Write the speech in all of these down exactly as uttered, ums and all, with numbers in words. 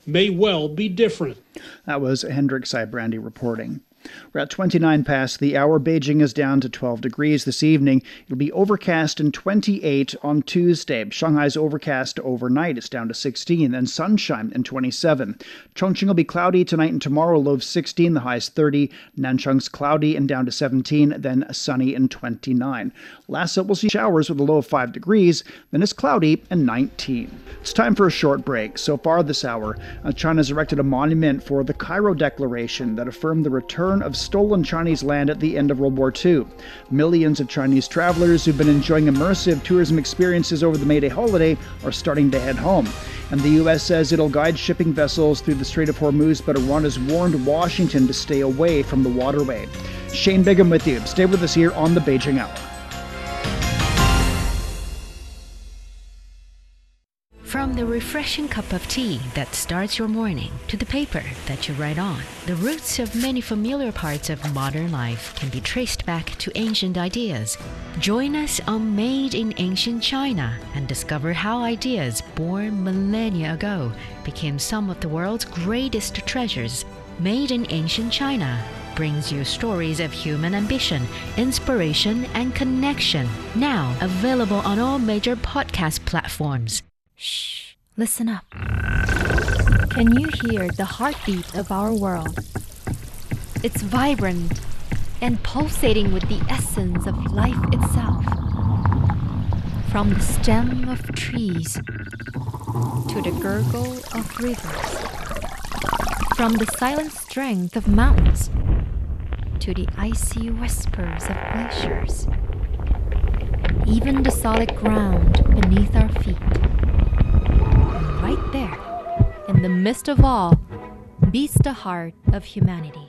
may well be different. That was Hendrik Sybrandy reporting. We're at twenty-nine past the hour. Beijing is down to twelve degrees this evening. It'll be overcast and twenty-eight on Tuesday. Shanghai's overcast overnight. It's down to sixteen, and sunshine and twenty-seven. Chongqing will be cloudy tonight and tomorrow, low of sixteen, the high is thirty. Nanchang's cloudy and down to seventeen, then sunny and twenty-nine. Lhasa will see showers with a low of five degrees, then it's cloudy and nineteen. It's time for a short break. So far this hour, uh, China's erected a monument for the Cairo Declaration that affirmed the return of stolen Chinese land at the end of World War Two. Millions of Chinese travelers who've been enjoying immersive tourism experiences over the May Day holiday are starting to head home. And the U S says it'll guide shipping vessels through the Strait of Hormuz, but Iran has warned Washington to stay away from the waterway. Shane Bigham with you. Stay with us here on the Beijing Hour. From the refreshing cup of tea that starts your morning to the paper that you write on, the roots of many familiar parts of modern life can be traced back to ancient ideas. Join us on Made in Ancient China and discover how ideas born millennia ago became some of the world's greatest treasures. Made in Ancient China brings you stories of human ambition, inspiration, and connection. Now available on all major podcast platforms. Shh, listen up. Can you hear the heartbeat of our world? It's vibrant and pulsating with the essence of life itself. From the stem of trees to the gurgle of rivers. From the silent strength of mountains to the icy whispers of glaciers. Even the solid ground beneath our feet. Right there, in the midst of all, beats the heart of humanity.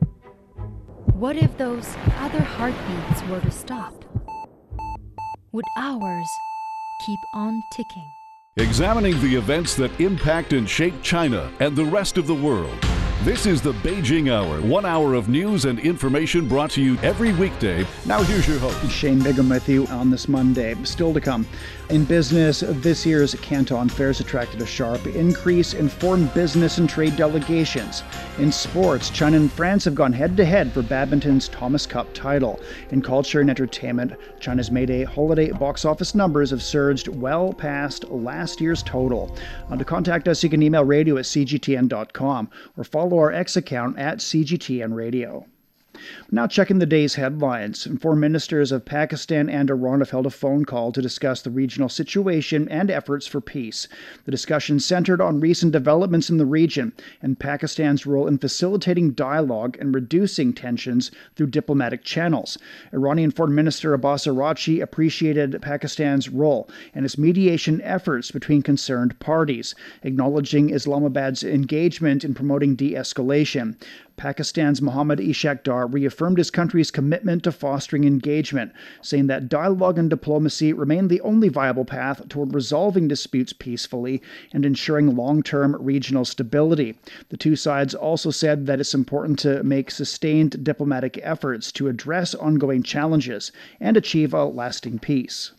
What if those other heartbeats were to stop? Would ours keep on ticking? Examining the events that impact and shape China and the rest of the world. This is the Beijing Hour, one hour of news and information brought to you every weekday. Now here's your host. Shane Bigham with you on this Monday. Still to come. In business, this year's Canton Fairs attracted a sharp increase in foreign business and trade delegations. In sports, China and France have gone head-to-head for badminton's Thomas Cup title. In culture and entertainment, China's May Day holiday box office numbers have surged well past last year's total. Uh, to contact us, you can email radio at c g t n dot com or follow our X account at C G T N Radio. Now checking the day's headlines. Foreign ministers of Pakistan and Iran have held a phone call to discuss the regional situation and efforts for peace. The discussion centered on recent developments in the region and Pakistan's role in facilitating dialogue and reducing tensions through diplomatic channels. Iranian Foreign Minister Abbas Araghchi appreciated Pakistan's role and its mediation efforts between concerned parties, acknowledging Islamabad's engagement in promoting de-escalation. Pakistan's Mohammad Ishaq Dar reaffirmed his country's commitment to fostering engagement, saying that dialogue and diplomacy remain the only viable path toward resolving disputes peacefully and ensuring long-term regional stability. The two sides also said that it's important to make sustained diplomatic efforts to address ongoing challenges and achieve a lasting peace.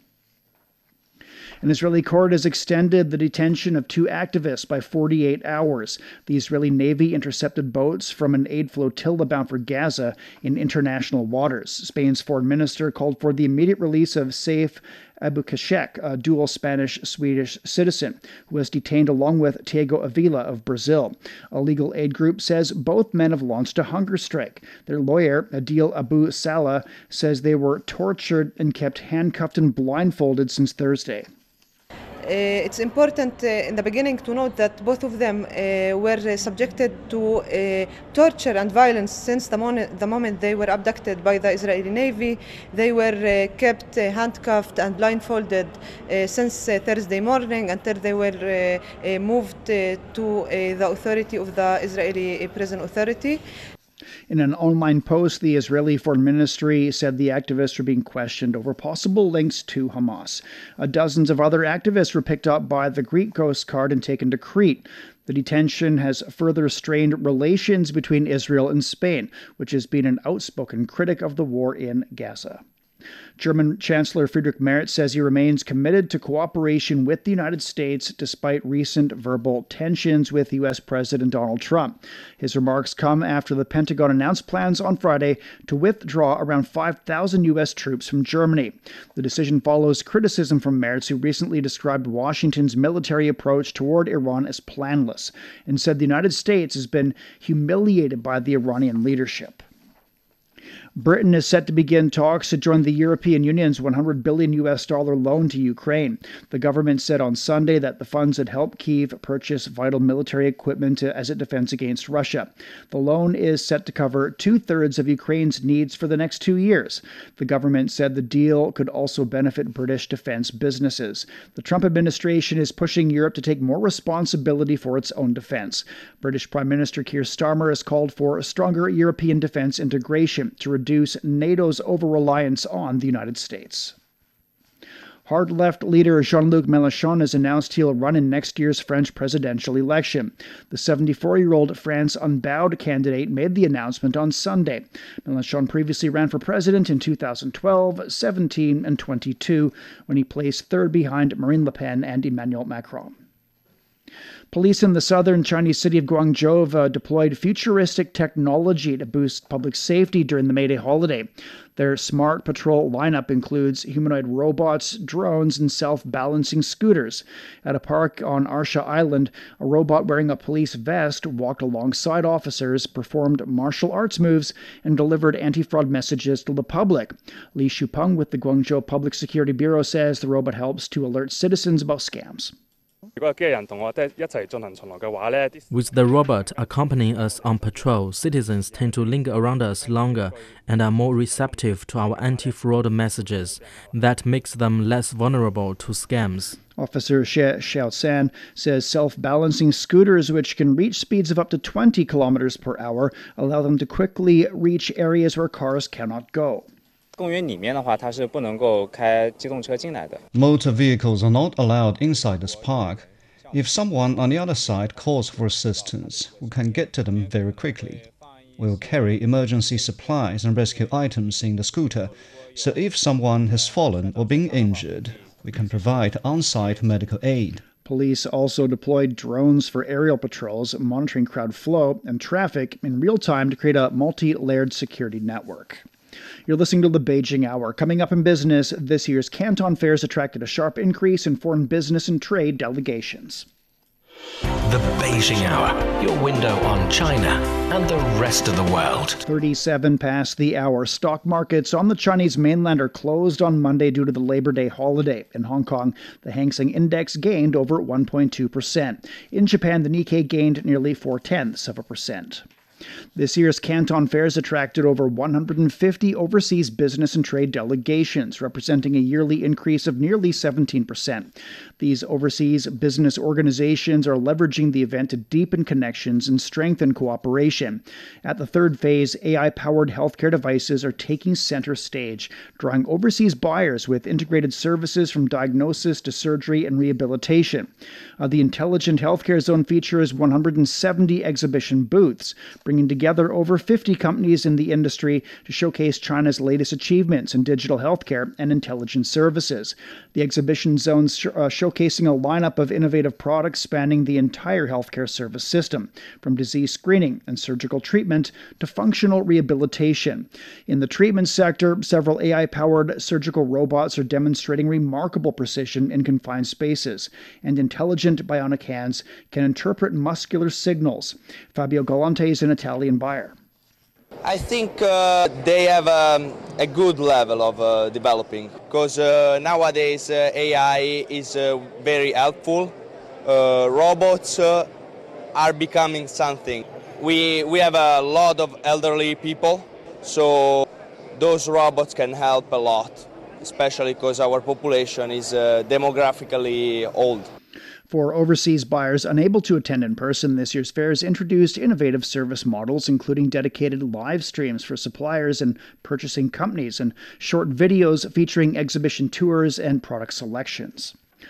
An Israeli court has extended the detention of two activists by forty-eight hours. The Israeli Navy intercepted boats from an aid flotilla bound for Gaza in international waters. Spain's foreign minister called for the immediate release of Saif Abukashek, a dual Spanish-Swedish citizen, who was detained along with Tiago Avila of Brazil. A legal aid group says both men have launched a hunger strike. Their lawyer, Adil Abu Salah, says they were tortured and kept handcuffed and blindfolded since Thursday. Uh, it's important uh, in the beginning to note that both of them uh, were uh, subjected to uh, torture and violence since the, mon- the moment they were abducted by the Israeli Navy. They were uh, kept uh, handcuffed and blindfolded uh, since uh, Thursday morning until they were uh, uh, moved uh, to uh, the authority of the Israeli Prison Authority. In an online post, the Israeli Foreign Ministry said the activists were being questioned over possible links to Hamas. Uh, dozens of other activists were picked up by the Greek Coast Guard and taken to Crete. The detention has further strained relations between Israel and Spain, which has been an outspoken critic of the war in Gaza. German Chancellor Friedrich Merz says he remains committed to cooperation with the United States despite recent verbal tensions with U S President Donald Trump. His remarks come after the Pentagon announced plans on Friday to withdraw around five thousand U S troops from Germany. The decision follows criticism from Merz, who recently described Washington's military approach toward Iran as planless and said the United States has been humiliated by the Iranian leadership. Britain is set to begin talks to join the European Union's one hundred billion U S dollar loan to Ukraine. The government said on Sunday that the funds would help Kyiv purchase vital military equipment as it defends against Russia. The loan is set to cover two-thirds of Ukraine's needs for the next two years. The government said the deal could also benefit British defense businesses. The Trump administration is pushing Europe to take more responsibility for its own defense. British Prime Minister Keir Starmer has called for stronger European defense integration to reduce NATO's over-reliance on the United States. Hard left leader Jean-Luc Mélenchon has announced he'll run in next year's French presidential election. The seventy-four-year-old France Unbowed candidate made the announcement on Sunday. Mélenchon previously ran for president in two thousand twelve, seventeen, and twenty-two, when he placed third behind Marine Le Pen and Emmanuel Macron. Police in the southern Chinese city of Guangzhou uh, deployed futuristic technology to boost public safety during the May Day holiday. Their smart patrol lineup includes humanoid robots, drones, and self-balancing scooters. At a park on Arsha Island, a robot wearing a police vest walked alongside officers, performed martial arts moves, and delivered anti-fraud messages to the public. Li Shupeng with the Guangzhou Public Security Bureau says the robot helps to alert citizens about scams. With the robot accompanying us on patrol, citizens tend to linger around us longer and are more receptive to our anti-fraud messages. That makes them less vulnerable to scams. Officer Xie Xiaosan says self-balancing scooters, which can reach speeds of up to twenty kilometers per hour, allow them to quickly reach areas where cars cannot go. Motor vehicles are not allowed inside this park. If someone on the other side calls for assistance, we can get to them very quickly. We will carry emergency supplies and rescue items in the scooter, so if someone has fallen or been injured, we can provide on-site medical aid. Police also deployed drones for aerial patrols, monitoring crowd flow and traffic in real time to create a multi-layered security network. You're listening to the Beijing Hour. Coming up in business, this year's Canton Fairs attracted a sharp increase in foreign business and trade delegations. The Beijing Hour, your window on China and the rest of the world. thirty-seven past the hour. Stock markets on the Chinese mainland are closed on Monday due to the Labor Day holiday. In Hong Kong, the Hang Seng Index gained over one point two percent. In Japan, the Nikkei gained nearly four-tenths of a percent. This year's Canton Fairs attracted over one hundred fifty overseas business and trade delegations, representing a yearly increase of nearly seventeen percent. These overseas business organizations are leveraging the event to deepen connections and strengthen cooperation. At the third phase, A I-powered healthcare devices are taking center stage, drawing overseas buyers with integrated services from diagnosis to surgery and rehabilitation. Uh, the Intelligent Healthcare Zone features one hundred seventy exhibition booths, bringing together over fifty companies in the industry to showcase China's latest achievements in digital healthcare and intelligence services. The exhibition zones sh- uh, showcasing a lineup of innovative products spanning the entire healthcare service system, from disease screening and surgical treatment to functional rehabilitation. In the treatment sector, several A I-powered surgical robots are demonstrating remarkable precision in confined spaces, and intelligent bionic hands can interpret muscular signals. Fabio Galante is an Italian buyer. I think uh, they have um, a good level of uh, developing, because uh, nowadays uh, A I is uh, very helpful. Uh, robots uh, are becoming something. We, we have a lot of elderly people, so those robots can help a lot, especially because our population is uh, demographically old. For overseas buyers unable to attend in person, this year's fairs introduced innovative service models, including dedicated live streams for suppliers and purchasing companies and short videos featuring exhibition tours and product selections.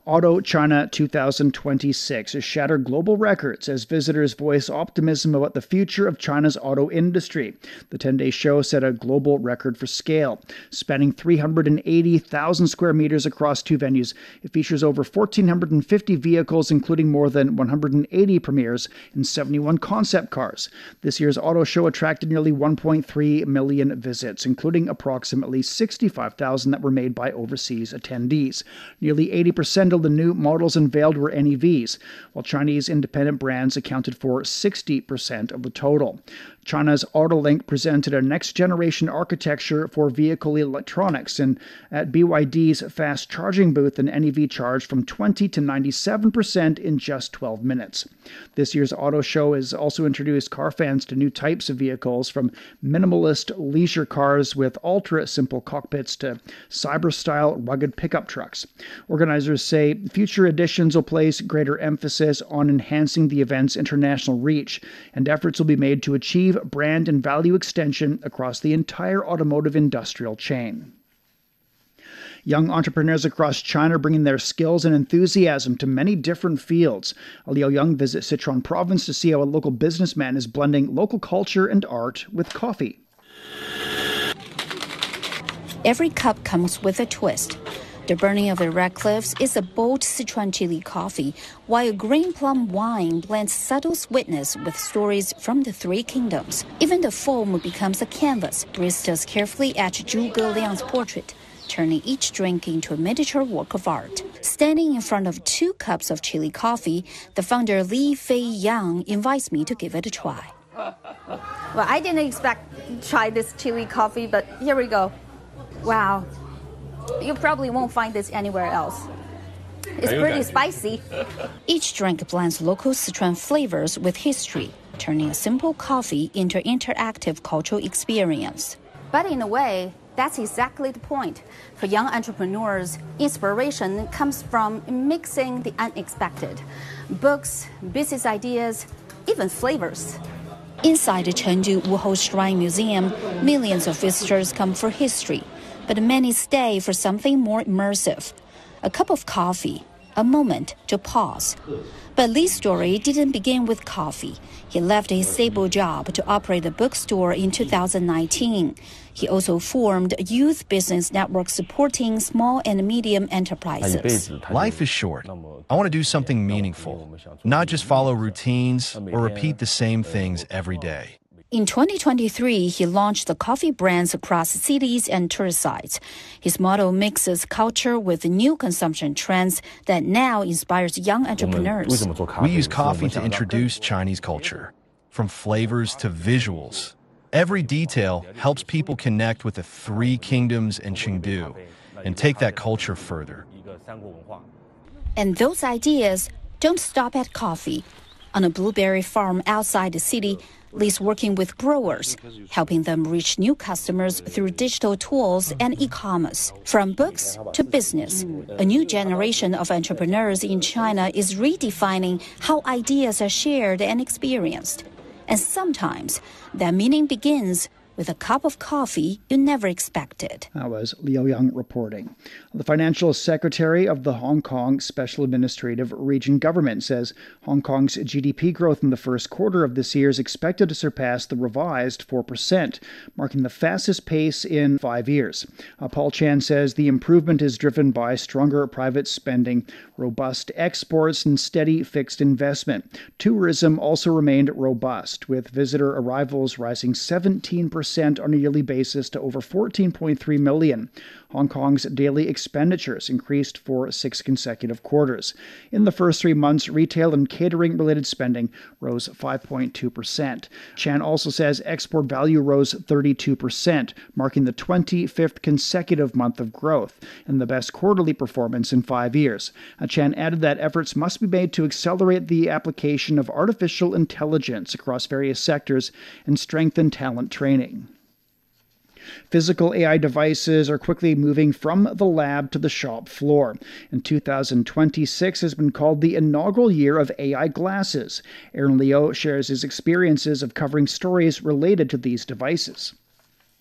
Auto China two thousand twenty-six has shattered global records as visitors voice optimism about the future of China's auto industry. The ten-day show set a global record for scale. Spanning three hundred eighty thousand square meters across two venues, it features over one thousand four hundred fifty vehicles, including more than one hundred eighty premieres and seventy-one concept cars. This year's auto show attracted nearly one point three million visits, including approximately sixty-five thousand that were made by overseas attendees. Nearly eighty percent of the new models unveiled were N E Vs, while Chinese independent brands accounted for sixty percent of the total. China's AutoLink presented a next-generation architecture for vehicle electronics, and at B Y D's fast charging booth, an N E V charged from twenty to ninety-seven percent in just twelve minutes. This year's auto show has also introduced car fans to new types of vehicles, from minimalist leisure cars with ultra-simple cockpits to cyber-style rugged pickup trucks. Organizers say future editions will place greater emphasis on enhancing the event's international reach, and efforts will be made to achieve brand and value extension across the entire automotive industrial chain. Young entrepreneurs across China are bringing their skills and enthusiasm to many different fields. Liu Young visits Sichuan province to see how a local businessman is blending local culture and art with coffee. Every cup comes with a twist. The Burning of the Red Cliffs is a bold Sichuan chili coffee, while green plum wine blends subtle sweetness with stories from the Three Kingdoms. Even the foam becomes a canvas. Baristas carefully etch Zhuge Liang's portrait, turning each drink into a miniature work of art. Standing in front of two cups of chili coffee, the founder Li Fei Yang invites me to give it a try. Well, I didn't expect to try this chili coffee, but here we go. Wow. You probably won't find this anywhere else. It's pretty spicy. Each drink blends local Sichuan flavors with history, turning a simple coffee into an interactive cultural experience. But in a way, that's exactly the point. For young entrepreneurs, inspiration comes from mixing the unexpected. Books, business ideas, even flavors. Inside the Chengdu Wuhou Shrine Museum, millions of visitors come for history, but many stay for something more immersive. A cup of coffee, a moment to pause. But Li's story didn't begin with coffee. He left his stable job to operate a bookstore in two thousand nineteen. He also formed a youth business network supporting small and medium enterprises. Life is short. I want to do something meaningful, not just follow routines or repeat the same things every day. In twenty twenty-three, he launched the coffee brands across cities and tourist sites. His model mixes culture with new consumption trends that now inspires young entrepreneurs. We use coffee to introduce Chinese culture, from flavors to visuals. Every detail helps people connect with the Three Kingdoms and Chengdu and take that culture further. And those ideas don't stop at coffee. On a blueberry farm outside the city, Li's working with growers, helping them reach new customers through digital tools and e-commerce. From books to business, a new generation of entrepreneurs in China is redefining how ideas are shared and experienced. And sometimes that meaning begins with a cup of coffee you never expected. That was Liu Young reporting. The financial secretary of the Hong Kong Special Administrative Region government says Hong Kong's G D P growth in the first quarter of this year is expected to surpass the revised four percent, marking the fastest pace in five years. Uh, Paul Chan says the improvement is driven by stronger private spending, robust exports, and steady fixed investment. Tourism also remained robust, with visitor arrivals rising seventeen percent on a yearly basis to over fourteen point three million. Hong Kong's daily expenditures increased for six consecutive quarters. In the first three months, retail and catering-related spending rose five point two percent. Chan also says export value rose thirty-two percent, marking the twenty-fifth consecutive month of growth and the best quarterly performance in five years. Chan added that efforts must be made to accelerate the application of artificial intelligence across various sectors and strengthen talent training. Physical A I devices are quickly moving from the lab to the shop floor, and two thousand twenty-six has been called the inaugural year of A I glasses. Aaron Liu shares his experiences of covering stories related to these devices.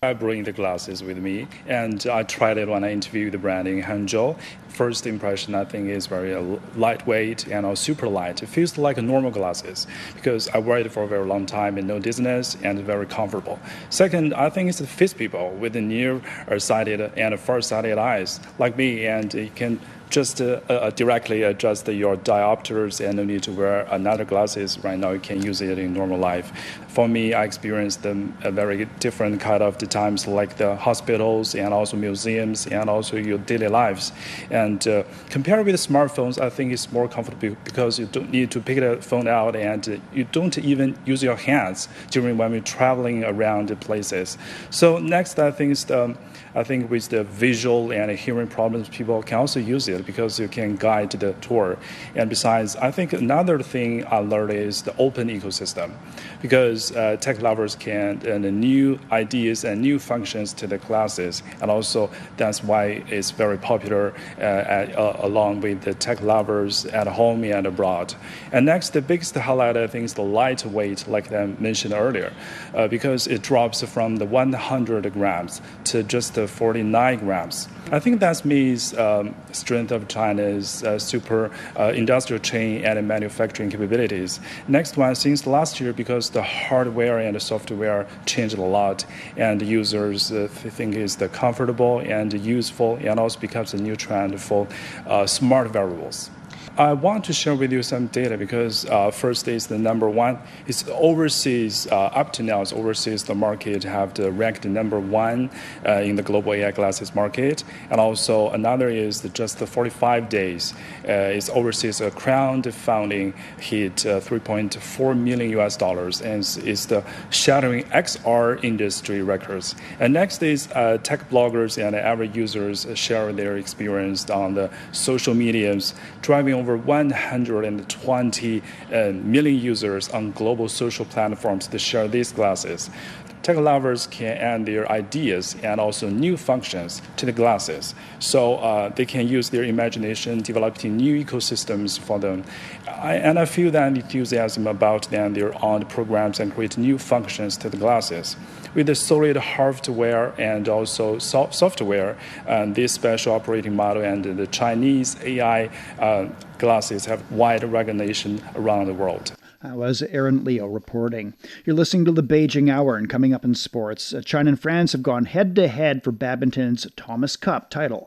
I bring the glasses with me, and I tried it when I interviewed the brand in Hangzhou. First impression, I think, is very uh, lightweight and uh, super light. It feels like normal glasses because I wear it for a very long time and no dizziness and very comfortable. Second, I think it fits people with the near-sighted and far-sighted eyes like me, and it can just uh, uh, directly adjust your diopters and no need to wear another glasses. Right now, you can use it in normal life. For me, I experienced them a very different kind of the times like the hospitals and also museums and also your daily lives. And uh, compared with smartphones, I think it's more comfortable because you don't need to pick the phone out and uh, you don't even use your hands during when we're traveling around the places. So next, I think is the, I think with the visual and hearing problems, people can also use it because you can guide the tour. And besides, I think another thing I learned is the open ecosystem, because uh, tech lovers can and uh, new ideas and new functions to the glasses, and also that's why it's very popular uh, at, uh, along with the tech lovers at home and abroad. And next, the biggest highlight I think is the lightweight, like I mentioned earlier, uh, because it drops from the one hundred grams to just the forty-nine grams. I think that means um, strength of China's uh, super uh, industrial chain and manufacturing capabilities. Next one, since last year, because the hardware and the software changed a lot, and users uh, think it's the comfortable and useful, and also becomes a new trend for uh, smart wearables. I want to share with you some data because uh, first is the number one. It's overseas, uh, up to now, it's overseas, the market have the ranked number one uh, in the global A I glasses market. And also another is the, just the forty-five days. Uh, it's overseas a crowdfunding hit uh, three point four million U S dollars, and it's, it's the shattering X R industry records. And next is uh, tech bloggers and average users share their experience on the social medias, driving over one hundred twenty uh, million users on global social platforms to share these glasses. Tech lovers can add their ideas and also new functions to the glasses, so uh, they can use their imagination, developing new ecosystems for them. I, and I feel that enthusiasm about them, their own programs, and create new functions to the glasses. With the solid hardware and also so software, and this special operating model and the Chinese A I uh, glasses have wide recognition around the world. That was Aaron Leo reporting. You're listening to the Beijing Hour, and coming up in sports, China and France have gone head-to-head for badminton's Thomas Cup title.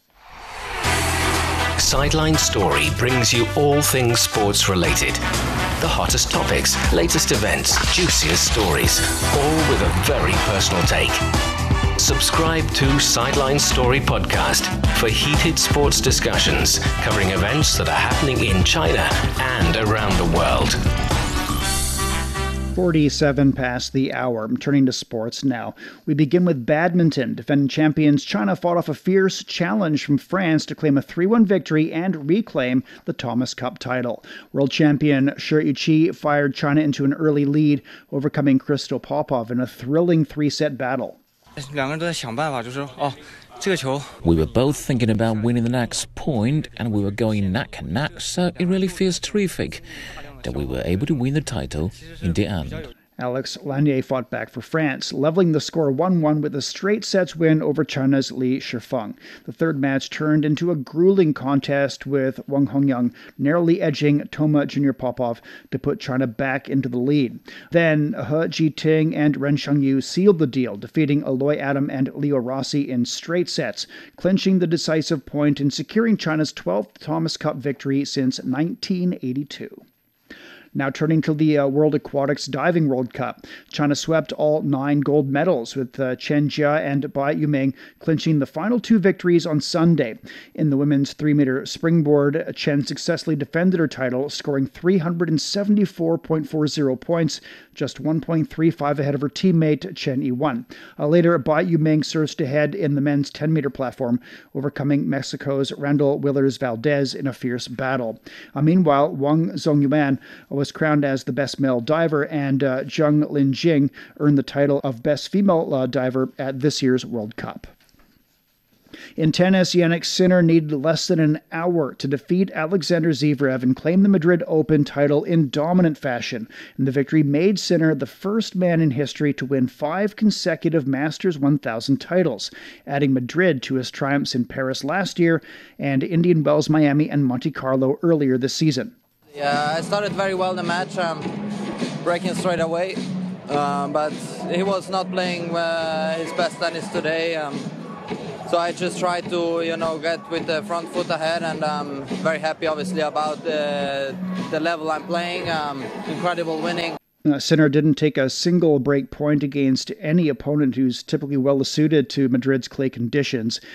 Sideline Story brings you all things sports related. The hottest topics, latest events, juiciest stories, all with a very personal take. Subscribe to Sideline Story Podcast for heated sports discussions covering events that are happening in China and around the world. forty-seven past the hour. I'm turning to sports now. We begin with badminton. Defending champions China fought off a fierce challenge from France to claim a three one victory and reclaim the Thomas Cup title. World champion Shi Yuqi fired China into an early lead, overcoming Crystal Popov in a thrilling three-set battle. We were both thinking about winning the next point, and we were going neck and neck, so it really feels terrific that we were able to win the title in the end. Alex Lanier fought back for France, leveling the score one one with a straight sets win over China's Li Shifeng. The third match turned into a grueling contest, with Wang Hongyang narrowly edging Toma Junior Popov to put China back into the lead. Then He Jiting and Ren Shengyu sealed the deal, defeating Aloy Adam and Leo Rossi in straight sets, clinching the decisive point and securing China's twelfth Thomas Cup victory since nineteen eighty-two. Now turning to the uh, World Aquatics Diving World Cup. China swept all nine gold medals, with uh, Chen Jia and Bai Yuming clinching the final two victories on Sunday. In the women's three-meter springboard, Chen successfully defended her title, scoring three hundred seventy-four point four zero points, just one point three five ahead of her teammate Chen Yiwen. Uh, later, Bai Yuming surged ahead in the men's ten-meter platform, overcoming Mexico's Randall Willers Valdez in a fierce battle. Uh, meanwhile, Wang Zongyuan was crowned as the best male diver, and uh, Zheng Linjing earned the title of best female uh, diver at this year's World Cup. In tennis, Jannik Sinner needed less than an hour to defeat Alexander Zverev and claim the Madrid Open title in dominant fashion. And the victory made Sinner the first man in history to win five consecutive Masters one thousand titles, adding Madrid to his triumphs in Paris last year and Indian Wells, Miami, and Monte Carlo earlier this season. Yeah, I started very well the match, um, breaking straight away, uh, but he was not playing uh, his best tennis today. Um, so I just tried to, you know, get with the front foot ahead, and I'm very happy, obviously, about the, the level I'm playing. Um, incredible winning. Uh, Sinner didn't take a single break point against any opponent who's typically well suited to Madrid's clay conditions.